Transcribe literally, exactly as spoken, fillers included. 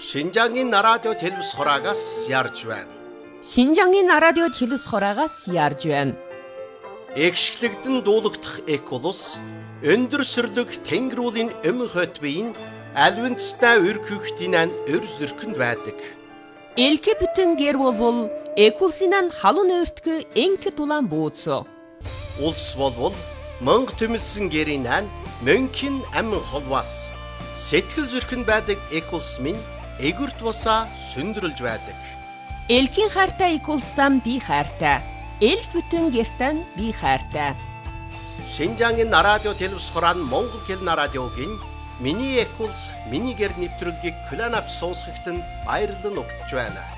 Шинжаангийн радио телевиз хураагаас ярьж байна. Шинжаангийн радио телевиз хураагаас ярьж байна. Экшглэгдэн дуулагдах эколус өндөр сүрлэг тэнгэрүүлийн эм хотбын альвинцтай өркөختинан өр зүрхэнд байдаг. Элке бүтэн гэр бол экулсинан халуун өртгө энке тулан бууцо. Улс болбол мөнх төмөлсөн гэринан мөнхийн амин холбоос сэтгэл зүрхэнд байдаг экулс минь эгүрт бусаа сүндрэлж байдаг. Элкийн хайртай экулстан би хайртай. Элк бүтэн гертан би хайртай. Шинжаангийн радио телевиз хураан Монгол хэл радиогийн миний экулс миний гэр нэвтрүүлгийг Кланап сонсогчдод баярлан өгч байна.